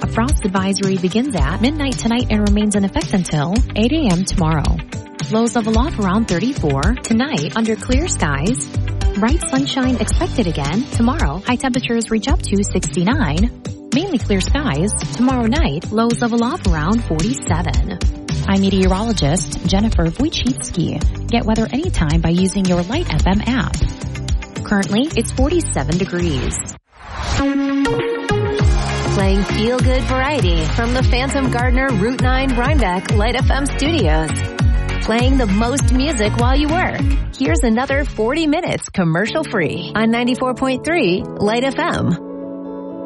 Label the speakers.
Speaker 1: A frost advisory begins at midnight tonight and remains in effect until 8 a.m. tomorrow. Lows level off around 34. Tonight, under clear skies. Bright sunshine expected again. Tomorrow, high temperatures reach up to 69. Mainly clear skies. Tomorrow night, lows level off around 47. I'm meteorologist Jennifer Wojcicki. Get weather anytime by using your Light FM app. Currently, it's 47 degrees.
Speaker 2: Playing feel-good variety from the Phantom Gardener Route 9 Rhinebeck Light FM studios. Playing the most music while you work. Here's another 40 minutes commercial-free on 94.3 Light FM.